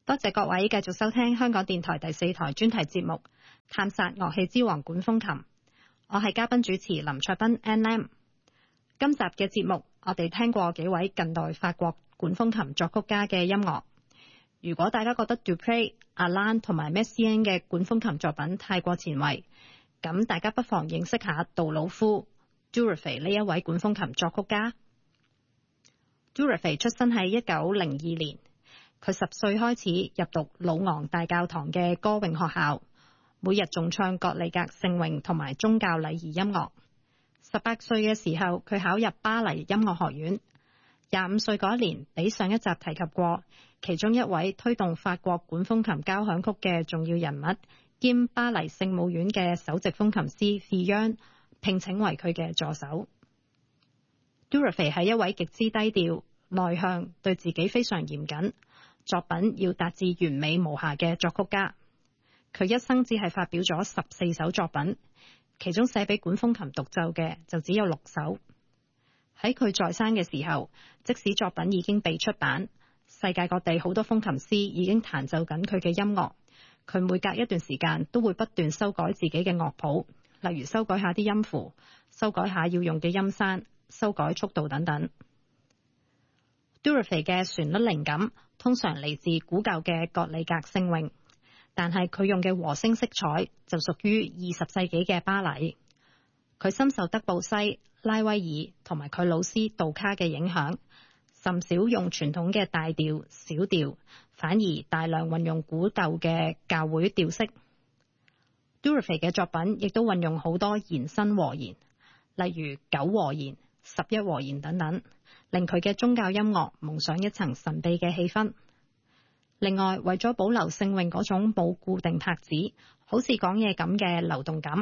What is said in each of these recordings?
多謝各位繼續收聽香港電台第4台專題節目《探索樂器之王管風琴》。我係嘉賓主持林卓斌 Ann Lam。今集嘅節目，我哋聽過幾位近代法國管風琴作曲家嘅音樂。如果大家覺得 Dupre、Alan 同埋 Messiaen 嘅管風琴作品太過前衛，咁大家不妨認識下杜魯夫 Durufay 呢一位管風琴作曲家。Durufay 出生喺1902年。佢10歲開始入讀魯昂大教堂嘅歌詠學校，每日仲唱葛利格聖詠同埋宗教禮儀音樂。18歲嘅時候，佢考入巴黎音樂學院。25歲嗰一年，比上一集提及過，其中一位推動法國管風琴交響曲嘅重要人物，兼巴黎聖母院嘅首席風琴師 Fillion 聘請為佢嘅助手。Durufay 係一位極之低調、內向，對自己非常嚴謹，作品要達至完美無瑕嘅作曲家。佢一生只係發表咗14首作品，其中寫俾管風琴獨奏嘅就只有6首。喺佢在生嘅時候，即使作品已經被出版，世界各地好多風琴師已經彈奏緊佢嘅音樂。佢每隔一段時間都會不斷修改自己嘅樂譜，例如修改下啲音符，修改下要用嘅音山，修改速度等等。Durufay 嘅旋律靈感通常嚟自古舊嘅葛利格聖詠，但係佢用嘅和聲色彩就屬於20世紀嘅巴黎。佢深受德布西、拉威爾同埋佢老師杜卡嘅影響，甚少用傳統嘅大調、小調，反而大量運用古舊嘅教會調式。Durufay 嘅作品亦都運用好多延伸和弦，例如9和弦、11和弦等等，令佢嘅宗教音樂蒙上一層神秘嘅氣氛。另外，為咗保留聖詠嗰種冇固定拍子，好似講嘢咁嘅流動感，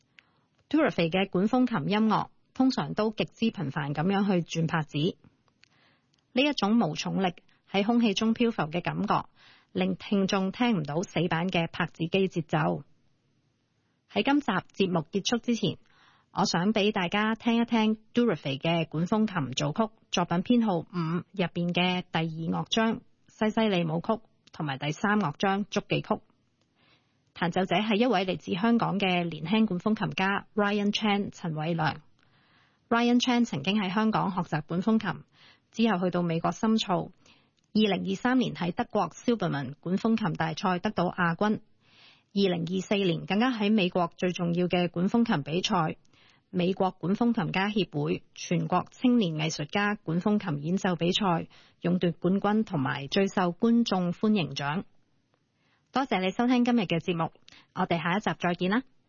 Durufay 嘅管風琴音樂通常都極之頻繁咁樣去轉拍子。呢一種無重力喺空氣中漂浮嘅感覺，令聽眾聽唔到死板嘅拍子機節奏。喺今集節目結束之前，我想俾大家聽一聽 Durufay 嘅管風琴組曲作品編號5入邊嘅第2樂章西西里舞曲同埋第3樂章足記曲。彈奏者係一位嚟自香港嘅年輕管風琴家 Ryan Chan 陳偉良。Ryan Chan 曾經喺香港學習管風琴，之後去到美國深造。2023年喺德國 Silbermann 管風琴大賽得到亞軍。2024年更加喺美國最重要嘅管風琴比賽美國管風琴家協會全國青年藝術家管風琴演奏比賽勇奪冠軍同埋最受觀眾歡迎獎。多謝你收聽今日嘅節目，我哋下一集再見啦。